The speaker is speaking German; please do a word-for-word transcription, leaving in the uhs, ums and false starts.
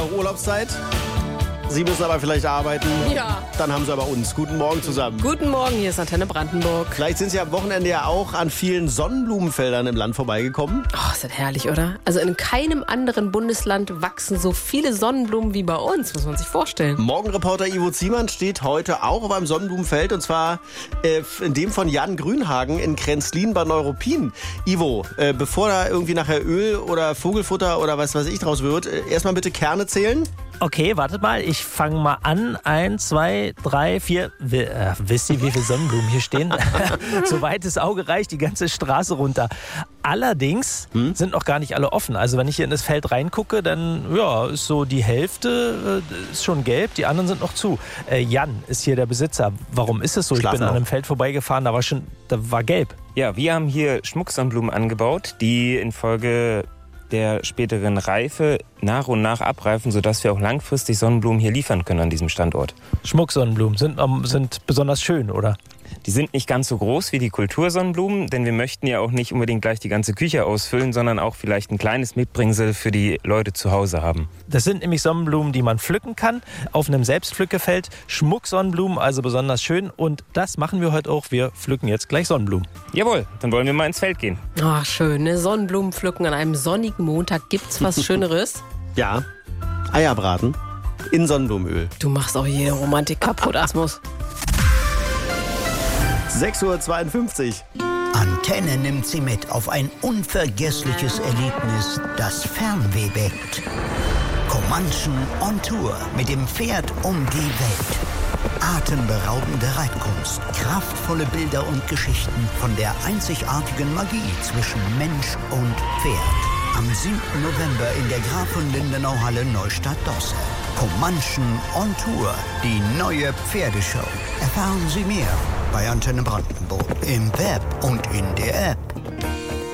noch Urlaubszeit. Sie müssen aber vielleicht arbeiten. Ja. Dann haben Sie aber uns. Guten Morgen zusammen. Guten Morgen, hier ist Antenne Brandenburg. Vielleicht sind Sie am Wochenende ja auch an vielen Sonnenblumenfeldern im Land vorbeigekommen. Oh, ist das herrlich, oder? Also in keinem anderen Bundesland wachsen so viele Sonnenblumen wie bei uns, muss man sich vorstellen. Morgenreporter Ivo Ziemann steht heute auch auf einem Sonnenblumenfeld, und zwar äh, in dem von Jan Grünhagen in Kränzlin bei Neuruppin. Ivo, äh, bevor da irgendwie nachher Öl oder Vogelfutter oder was weiß ich draus wird, äh, erstmal bitte Kerne zählen. Okay, wartet mal, ich fange mal an. Eins, zwei, drei, vier. W- äh, wisst ihr, wie viele Sonnenblumen hier stehen? Soweit das Auge reicht, die ganze Straße runter. Allerdings hm? sind noch gar nicht alle offen. Also wenn ich hier in das Feld reingucke, dann ja, ist so die Hälfte äh, ist schon gelb, die anderen sind noch zu. Äh, Jan ist hier der Besitzer. Warum ist es so? Schlafen ich bin noch. an einem Feld vorbeigefahren, da war schon, da war gelb. Ja, wir haben hier Schmucksonnenblumen angebaut, die infolge der späteren Reife nach und nach abreifen, sodass wir auch langfristig Sonnenblumen hier liefern können an diesem Standort. Schmucksonnenblumen sind, ähm, sind besonders schön, oder? Die sind nicht ganz so groß wie die Kultursonnenblumen, denn wir möchten ja auch nicht unbedingt gleich die ganze Küche ausfüllen, sondern auch vielleicht ein kleines Mitbringsel für die Leute zu Hause haben. Das sind nämlich Sonnenblumen, die man pflücken kann, auf einem Selbstpflückefeld. Schmucksonnenblumen, also besonders schön. Und das machen wir heute auch. Wir pflücken jetzt gleich Sonnenblumen. Jawohl, dann wollen wir mal ins Feld gehen. Ach, schön, ne? Sonnenblumen pflücken an einem sonnigen Montag. Gibt's was Schöneres? Ja, Eierbraten in Sonnenblumenöl. Du machst auch jede Romantik kaputt, Asmus. sechs Uhr zweiundfünfzig. Antenne nimmt Sie mit auf ein unvergessliches Erlebnis, das Fernweh weckt. Comanchen on Tour mit dem Pferd um die Welt. Atemberaubende Reitkunst, kraftvolle Bilder und Geschichten von der einzigartigen Magie zwischen Mensch und Pferd. Am siebten November in der Graf von Lindenau-Halle Neustadt-Dosse. Comanchen on Tour, die neue Pferdeshow. Erfahren Sie mehr bei Antenne Brandenburg im Web und in der App.